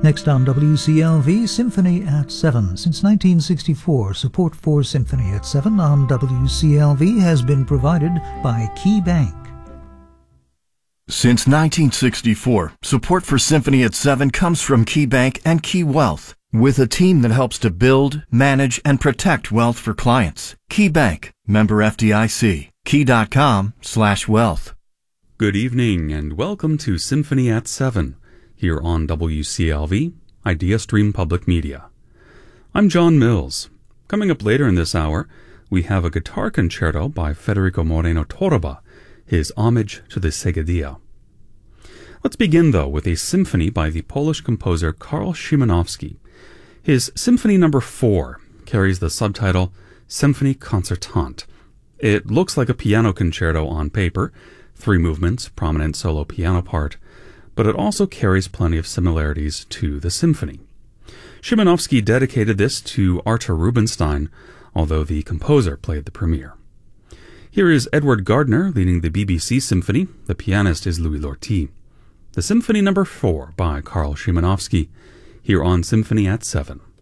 Next on WCLV, Symphony at 7. Since 1964, support for Symphony at 7 on WCLV has been provided by Key Bank. Since 1964, support for Symphony at 7 comes from Key Bank and Key Wealth, with a team that helps to build, manage, and protect wealth for clients. Key Bank, member FDIC, key.com/wealth. Good evening and welcome to Symphony at 7, here on WCLV, IdeaStream Public Media. I'm John Mills. Coming up later in this hour, we have a guitar concerto by Federico Moreno Torroba, his homage to the Seguedilla. Let's begin, though, with a symphony by the Polish composer Karl Szymanowski. His Symphony No. 4 carries the subtitle Symphonie Concertante. It looks like a piano concerto on paper, 3 movements, prominent solo piano part, but it also carries plenty of similarities to the symphony. Szymanowski dedicated this to Artur Rubinstein, although the composer played the premiere. Here is Edward Gardner leading the BBC Symphony. The pianist is Louis Lortie. The Symphony No. 4 by Karl Szymanowski, here on Symphony at 7.